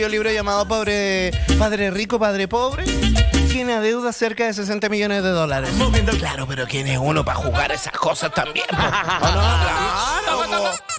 Un libro llamado Padre Rico, Padre Pobre. Tiene a deuda cerca de 60 millones de dólares. Claro, pero ¿quién es uno para jugar esas cosas también? ¿O no? Claro.